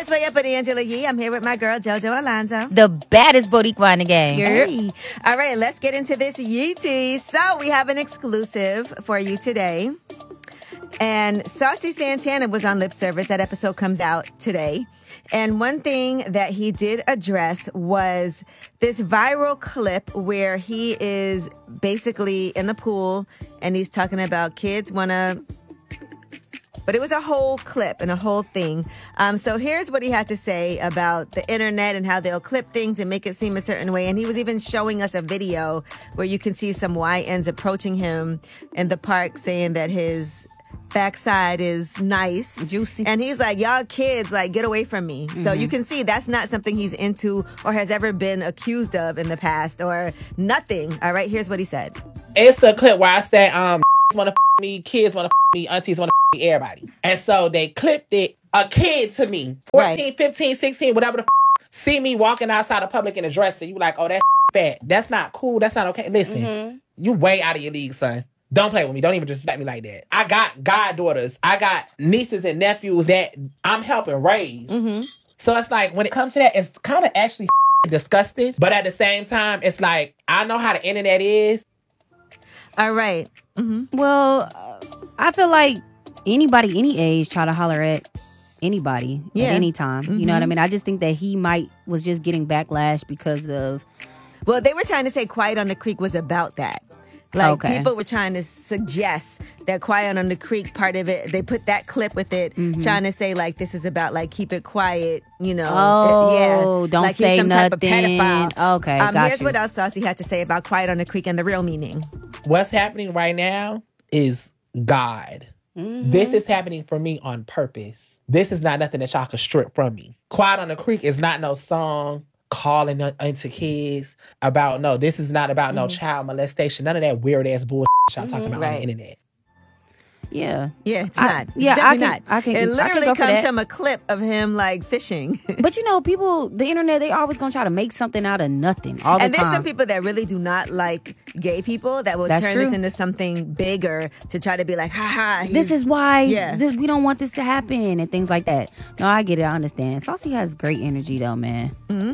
It's Way Up with Angela Yee. I'm here with my girl, JoJo Alonzo. The baddest Boricua in the game. Hey. All right, let's get into this Yee tea. So we have an exclusive for you today. And Saucy Santana was on Lip Service. That episode comes out today. And one thing that he did address was this viral clip where he is basically in the pool and he's talking about kids want to... But it was a whole clip and a whole thing. So here's what he had to say about the internet and how they'll clip things and make it seem a certain way. And he was even showing us a video where you can see some YNs approaching him in the park saying that his backside is nice. Juicy. And he's like, y'all kids, like, get away from me. So you can see that's not something he's into or has ever been accused of in the past or nothing. All right, here's what he said. It's a clip where I said, want to me, kids want to me, aunties want to me, everybody. And so they clipped it. A kid to me, 14, right. 15, 16, whatever the see me walking outside of public in a dress and you like, oh, that's bad. That's not cool. That's not okay. Listen, you way out of your league, son. Don't play with me. Don't even just let me like that. I got goddaughters. I got nieces and nephews that I'm helping raise. So it's like, when it comes to that, it's kind of actually disgusting. But at the same time, it's like, I know how the internet is. All right. Well, I feel like anybody, any age, try to holler at anybody at any time. You know what I mean? I just think that he was just getting backlash because of... Well, they were trying to say Quiet on the Creek was about that. Like, people were trying to suggest that Quiet on the Creek, part of it, they put that clip with it, trying to say, like, this is about, like, keep it quiet, you know. Oh, don't like say he's some nothing. Type of pedophile. Okay, got here's what else Saucy had to say about Quiet on the Creek and the real meaning. What's happening right now is God. This is happening for me on purpose. This is not nothing that y'all can strip from me. Quiet on the Creek is not no song calling into kids about, no, this is not about no child molestation. None of that weird ass bullshit y'all talking about on the internet. Yeah, it's not. It's not. It literally comes from a clip of him like fishing. But you know, people, the internet, they always gonna try to make something out of nothing all the time. And there's some people that really do not like gay people that will turn this into something bigger to try to be like, ha. This is why we don't want this to happen and things like that. No, I get it. I understand. Saucy has great energy though, man.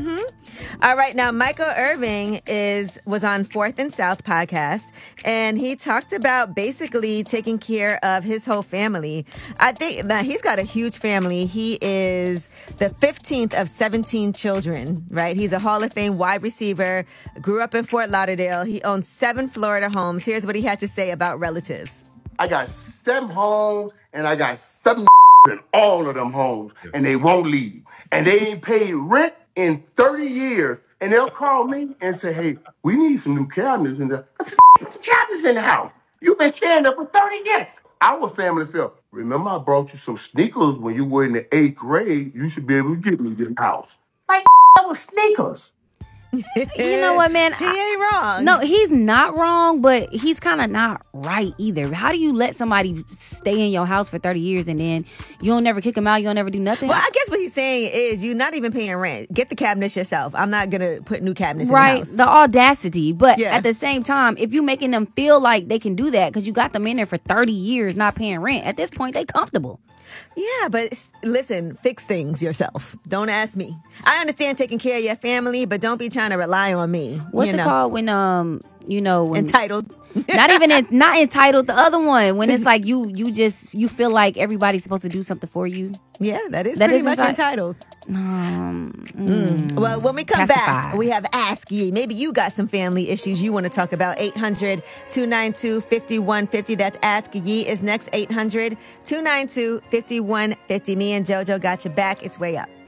All right, now Michael Irving was on Fourth and South podcast, and he talked about basically taking care of his whole family. I think that he's got a huge family. He is the 15th of 17 children, right? He's a Hall of Fame wide receiver, grew up in Fort Lauderdale. He owns 7 Florida homes. Here's what he had to say about relatives. I got 7 homes, and I got 7 in all of them homes, and they won't leave. And they ain't paid rent in 30 years. And they'll call me and say, hey, we need some new cabinets in there. What's cabinets in the house? You've been staying there for 30 years. Our family felt, remember I brought you some sneakers when you were in the 8th grade. You should be able to get me this house. Like, that was sneakers. You know what, man? He ain't wrong. No, he's not wrong, but he's kind of not right either. How do you let somebody stay in your house for 30 years and then you don't never kick them out, you don't never do nothing? Well, I guess what he's saying is you're not even paying rent. Get the cabinets yourself. I'm not going to put new cabinets in the house. The audacity. But at the same time, if you're making them feel like they can do that because you got them in there for 30 years not paying rent, at this point, they comfortable. Yeah, but listen, fix things yourself. Don't ask me. I understand taking care of your family, but don't be trying to rely on me. What's it called when when entitled? Not entitled. The other one when it's like you feel like everybody's supposed to do something for you. Yeah, that is pretty much entitled. Well, when we come back, we have Ask Yee. Maybe you got some family issues you want to talk about. 800-292-5150. That's Ask Yee is next. 800-292-5150. Me and JoJo got your back. It's Way Up.